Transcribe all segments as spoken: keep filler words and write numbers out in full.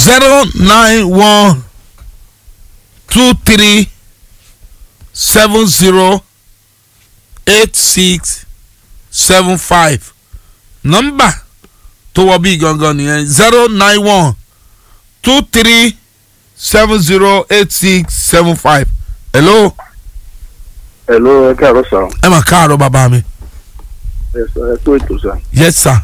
zero nine one two three seven zero eight six seven five nọ́mbà tó wọ bí gangan nìyẹn zero nine one two three seven zero eight six seven five. hello. hello ẹ káàárọ̀ sà. ẹ mà káàárọ̀ bàbá mi. ẹ sọ ẹ tó ètò sà. yes sir.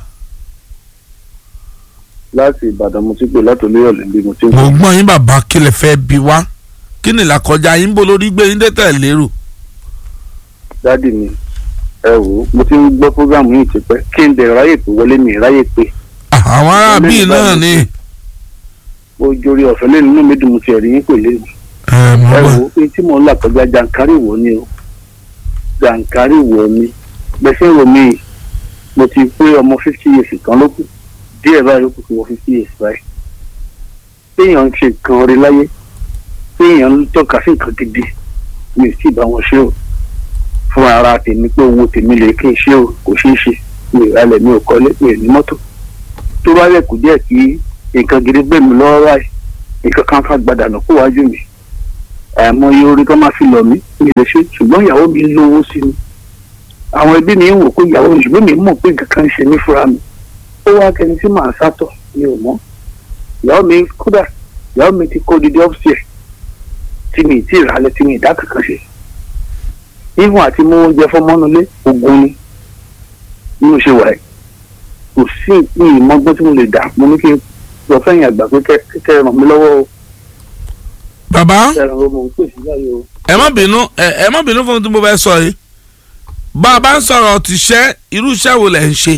láti ìbàdàn mo ti pè láti olóyọ̀lẹ̀ bí mo ti ń. mo gbọ́n yín bàbá kí lè fẹ́ bí wá kí ni làkọjá yín bó lórí gbé yín dẹ́tẹ̀ lérò. dádì mi ẹ wò ó mo ti ń gbọ́ fúgàmù yìí ti pẹ́ kí n dẹ̀ ráyè pé wọlé mi ráyè pé. àwọn ará bíi náà ni. mo jórí ọ̀fẹ́ lẹ́nu inú mi dùn mo ti ẹ̀rí yín pè lé mi. ẹ mọ ẹ bá wò ó pé tí mo ń là kọjá jàǹkárì wò ni o jàǹkárì wò ni bẹ́ẹ̀ ṣe ń wò mí mo ti pé ọmọ fifty years kan ló kù díẹ̀ báyìí ló kù kí wọ́n fifty years báyìí. téèyàn ń ṣe nǹkan rí láyé téèyàn ń tọ́ka sí nǹkan gidi mi ò tí ì bá wọn ṣe o fún ara tèmi pé owó tèmi lè kí n ṣe o kò ṣeé ṣe mi ò ralẹ̀ mi ò kọ́lé mi ò ní mọ́tò tó bá rẹ̀ kù díẹ̀ kí nǹkan gidi gbé mi lọ́wọ́ báyìí nǹkan kan kan gbàdànù kó wájú mi àìmọye orí kan máa fi lọ mí mi lè ṣe ṣùgbọ́n ìyàwó mi lówó sí mi àwọn ẹbí mi ń wò pé ìyàwó mi ṣùgbọ́n mi mọ̀ pé nǹkan kan ń ṣe mí fúnra mi ó wá kẹni tí màá sátọ̀ mi ò mọ̀ ìyàwó mi kódà ìyàwó mi ti kó dídí ọ́fíìsì tí mi ì tí ì rálẹ̀ tí mi ì dá kankan ṣe ìfún àti mú oúnjẹ fọmọ́nulé ogun ni nínú ṣe wà ẹ́ kò sí ìpín ìmọ̀gbọ́n tí mo lè dà mo ní kí n lọ fẹ́yìn àgbà pé kẹ́kẹ́ ràn mí lọ́wọ́ o. bàbá ẹ̀rọ mo ń pèsè báyìí o. ẹ má bínú ẹ ẹ má bínú fún ohun tí mo fẹ́ sọ yìí bá a bá ń sọ̀rọ̀ tìṣẹ́ irú iṣẹ́ wo lẹ̀ ń ṣe.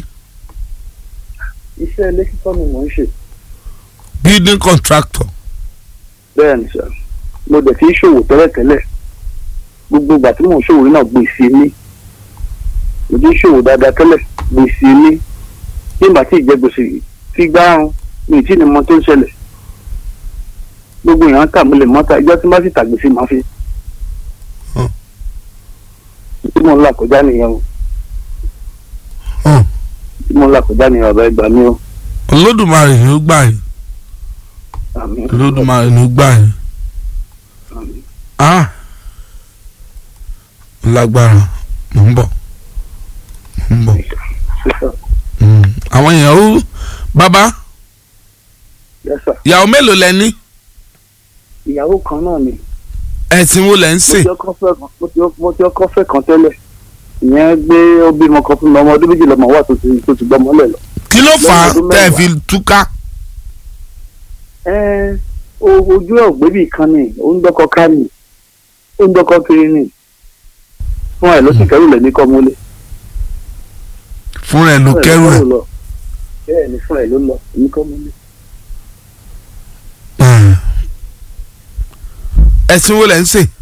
iṣẹ́ ilé kíkọ́ ni mò ń ṣe. building contractor. bẹ́ẹ̀ ni sà mo dẹ̀ ti ń ṣòwò tẹ́lẹ̀tẹ́lẹ̀ gbogbo ìgbà tí mò ń ṣòwò náà gbèsè ní mo ti ń ṣòwò dáadáa tẹ́lẹ̀ gbèsè ní nígbà tí ìjẹ́ gbèsè ti gbárùn mi ì tí ni mo tó ń ṣẹlẹ̀ gbogbo èèyàn tà mo lè mọ́ta ìjọ tí má sì tà gbèsè máa fi. tí mo ń là kọjá nìyẹn o tí mo ń là kọjá nìyẹn ọ̀bẹ ìgbà mi o. olódùmarè ló gbà yín àmín. olódùmarè ló gbà yín. àmín. ah lágbára mò ń bọ̀ mò ń bọ̀ àwọn ìyàwó bàbá Yes, sir. ìyàwó mélòó lẹ ní ìyàwó kan náà ni. ẹ̀sìn wo lẹ ń sìn. mo ti ọkọ fẹ́ kan mo ti ọkọ- mo ti ọkọ fẹ́ kan tẹ́lẹ̀ ìyẹn gbé ó bímọ kan fún mi ọmọ ọdún méjì lọmọ wà tó ti tó ti gbọmọ lẹ lọ. kí ló fà á lẹ́yìn ọdún tẹ́ ẹ mẹ́wàá. fi túká. ẹ o- ojú ẹ ògbébì kan ni ó ń dọkọ ká ni ó ń dọkọ kiri ni fún ẹ ló sì kẹrù lẹ ní kọmọlé. fúnra ẹ ló kẹrù ẹ. lọ bẹ́ẹ̀ ni fún ẹ ló lọ ní kọmọlé. ẹ̀sìn wo lẹ ń sìn.